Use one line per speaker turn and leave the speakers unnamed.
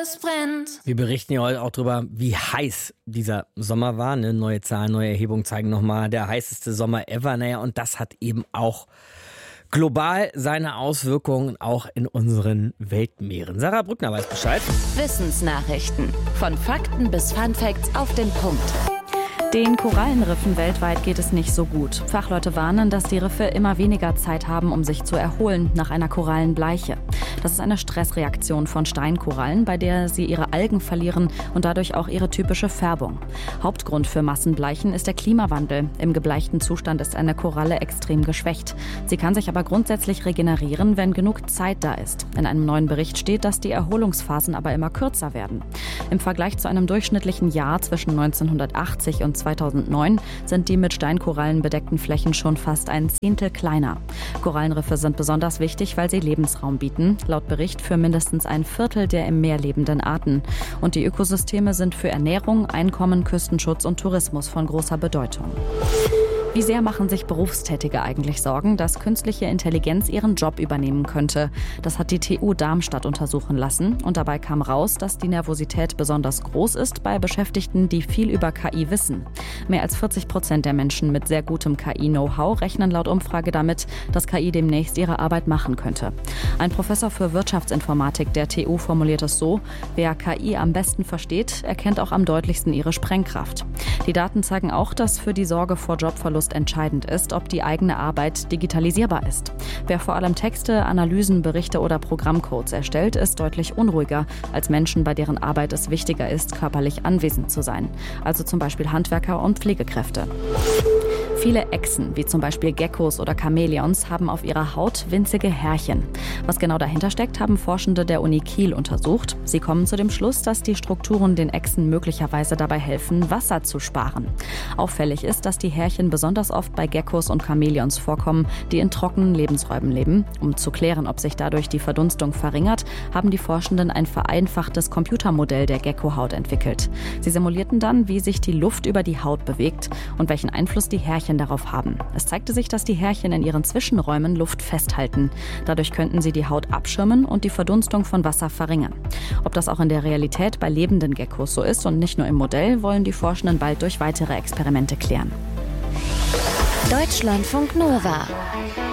es brennt.
Wir berichten ja heute auch darüber, wie heiß dieser Sommer war. Ne? Neue Zahlen, neue Erhebungen zeigen nochmal, der heißeste Sommer ever. Naja, und das hat eben auch global seine Auswirkungen auch in unseren Weltmeeren. Sarah Brückner weiß Bescheid.
Wissensnachrichten. Von Fakten bis Funfacts auf den Punkt.
Den Korallenriffen weltweit geht es nicht so gut. Fachleute warnen, dass die Riffe immer weniger Zeit haben, um sich zu erholen nach einer Korallenbleiche. Das ist eine Stressreaktion von Steinkorallen, bei der sie ihre Algen verlieren und dadurch auch ihre typische Färbung. Hauptgrund für Massenbleichen ist der Klimawandel. Im gebleichten Zustand ist eine Koralle extrem geschwächt. Sie kann sich aber grundsätzlich regenerieren, wenn genug Zeit da ist. In einem neuen Bericht steht, dass die Erholungsphasen aber immer kürzer werden. Im Vergleich zu einem durchschnittlichen Jahr zwischen 1980 und 2009 sind die mit Steinkorallen bedeckten Flächen schon fast ein Zehntel kleiner. Korallenriffe sind besonders wichtig, weil sie Lebensraum bieten, laut Bericht für mindestens ein Viertel der im Meer lebenden Arten. Und die Ökosysteme sind für Ernährung, Einkommen, Küstenschutz und Tourismus von großer Bedeutung. Wie sehr machen sich Berufstätige eigentlich Sorgen, dass künstliche Intelligenz ihren Job übernehmen könnte? Das hat die TU Darmstadt untersuchen lassen. Und dabei kam raus, dass die Nervosität besonders groß ist bei Beschäftigten, die viel über KI wissen. Mehr als 40% der Menschen mit sehr gutem KI-Know-how rechnen laut Umfrage damit, dass KI demnächst ihre Arbeit machen könnte. Ein Professor für Wirtschaftsinformatik der TU formuliert es so: Wer KI am besten versteht, erkennt auch am deutlichsten ihre Sprengkraft. Die Daten zeigen auch, dass für die Sorge vor Jobverlust entscheidend ist, ob die eigene Arbeit digitalisierbar ist. Wer vor allem Texte, Analysen, Berichte oder Programmcodes erstellt, ist deutlich unruhiger als Menschen, bei deren Arbeit es wichtiger ist, körperlich anwesend zu sein. Also zum Beispiel Handwerker und Pflegekräfte. Viele Echsen, wie zum Beispiel Geckos oder Chamäleons, haben auf ihrer Haut winzige Härchen. Was genau dahinter steckt, haben Forschende der Uni Kiel untersucht. Sie kommen zu dem Schluss, dass die Strukturen den Echsen möglicherweise dabei helfen, Wasser zu sparen. Auffällig ist, dass die Härchen besonders oft bei Geckos und Chamäleons vorkommen, die in trockenen Lebensräumen leben. Um zu klären, ob sich dadurch die Verdunstung verringert, haben die Forschenden ein vereinfachtes Computermodell der Geckohaut entwickelt. Sie simulierten dann, wie sich die Luft über die Haut bewegt und welchen Einfluss die Härchen darauf haben. Es zeigte sich, dass die Härchen in ihren Zwischenräumen Luft festhalten. Dadurch könnten sie die Haut abschirmen und die Verdunstung von Wasser verringern. Ob das auch in der Realität bei lebenden Geckos so ist und nicht nur im Modell, wollen die Forschenden bald durch weitere Experimente klären.
Deutschlandfunk Nova